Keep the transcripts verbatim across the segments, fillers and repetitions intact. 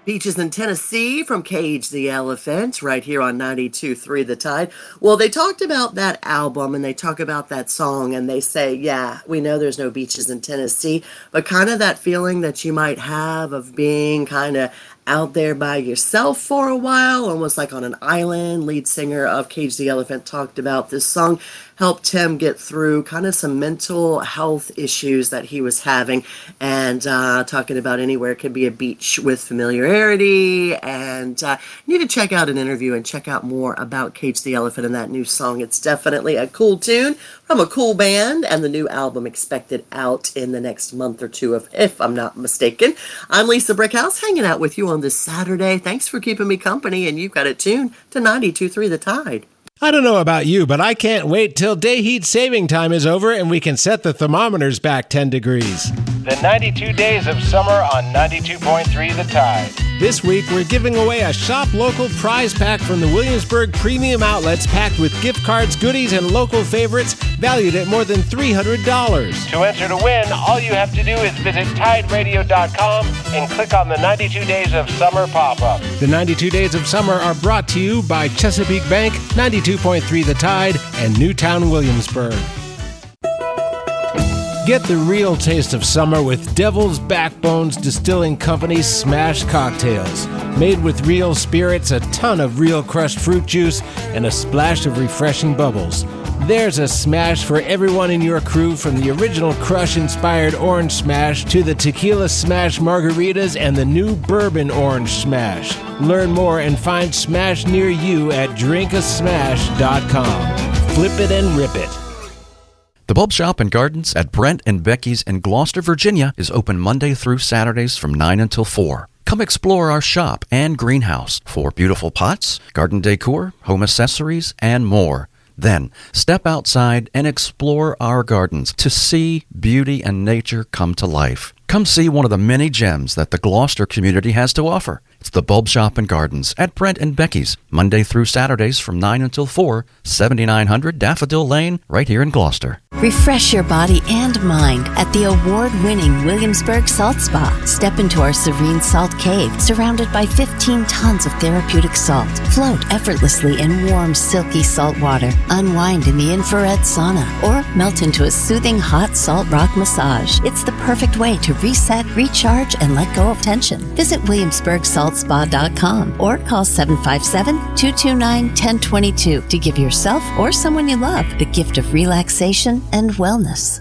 Beaches in Tennessee from Cage the Elephant, right here on ninety-two point three The Tide. Well, they talked about that album and they talk about that song and they say, yeah, we know there's no beaches in Tennessee, but kind of that feeling that you might have of being kind of out there by yourself for a while, almost like on an island. Lead singer of Cage the Elephant talked about this song helped him get through kind of some mental health issues that he was having, and uh, talking about anywhere could be a beach with familiarity. And uh, you need to check out an interview and check out more about Cage the Elephant and that new song. It's definitely a cool tune from a cool band, and the new album expected out in the next month or two, of, if I'm not mistaken. I'm Lisa Brickhouse, hanging out with you on this Saturday. Thanks for keeping me company, and you've got it tuned to ninety-two point three The Tide. I don't know about you, but I can't wait till day heat saving time is over and we can set the thermometers back ten degrees. The ninety-two days of summer on ninety-two point three The Tide. This week, we're giving away a Shop Local prize pack from the Williamsburg Premium Outlets, packed with gift cards, goodies, and local favorites valued at more than three hundred dollars. To enter to win, all you have to do is visit Tide Radio dot com and click on the ninety-two days of summer pop-up. The ninety-two days of summer are brought to you by Chesapeake Bank, ninety-two point three The Tide, and Newtown Williamsburg. Get the real taste of summer with Devil's Backbones Distilling Company's Smash Cocktails. Made with real spirits, a ton of real crushed fruit juice, and a splash of refreshing bubbles. There's a smash for everyone in your crew, from the original Crush-inspired Orange Smash to the Tequila Smash Margaritas and the new Bourbon Orange Smash. Learn more and find Smash near you at drink a smash dot com. Flip it and rip it. The Bulb Shop and Gardens at Brent and Becky's in Gloucester, Virginia is open Monday through Saturdays from nine until four. Come explore our shop and greenhouse for beautiful pots, garden decor, home accessories, and more. Then, step outside and explore our gardens to see beauty and nature come to life. Come see one of the many gems that the Gloucester community has to offer. It's the Bulb Shop and Gardens at Brent and Becky's, Monday through Saturdays from nine until four, seventy-nine hundred Daffodil Lane, right here in Gloucester. Refresh your body and mind at the award-winning Williamsburg Salt Spa. Step into our serene salt cave, surrounded by fifteen tons of therapeutic salt. Float effortlessly in warm, silky salt water. Unwind in the infrared sauna, or melt into a soothing hot salt rock massage. It's the perfect way to reset, recharge, and let go of tension. Visit williamsburg salt spa dot com or call seven five seven, two two nine, one zero two two to give yourself or someone you love the gift of relaxation and wellness.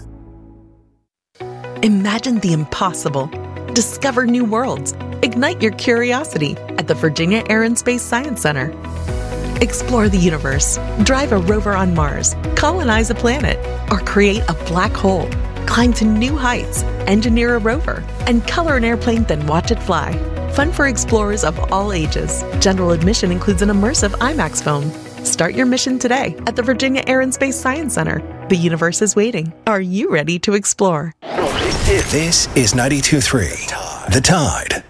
Imagine the impossible. Discover new worlds. Ignite your curiosity at the Virginia Air and Space Science Center. Explore the universe. Drive a rover on Mars. Colonize a planet. Or create a black hole. Climb to new heights. Engineer a rover. And color an airplane, then watch it fly. Fun for explorers of all ages. General admission includes an immersive IMAX film. Start your mission today at the Virginia Air and Space Science Center. The universe is waiting. Are you ready to explore? This is ninety-two point three The Tide.